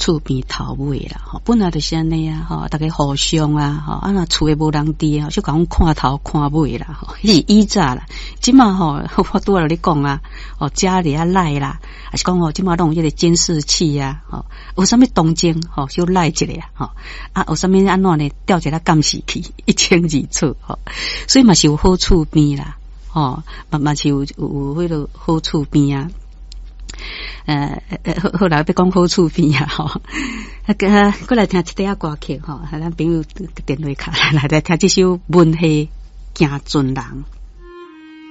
厝边头尾啦，吼，本来就是安尼啊，吼，大家互相啊，吼，啊那厝诶无人伫啊，就讲看头看尾啦，吼，是以早啦，即马吼，我拄仔咧讲啊，哦，家里啊赖啦，还是讲吼，即马弄迄个监视器啊，吼，有啥物动静，吼，就赖一个啊，吼，啊，有啥物安怎呢？调一个监视器，一清二楚，吼，所以嘛是有好处边啦，吼，嘛是有迄个好处边啊。后来要讲好处边啊，吼，过来听一底歌曲吼，咱朋友电话卡来听这首《温馨行船人》。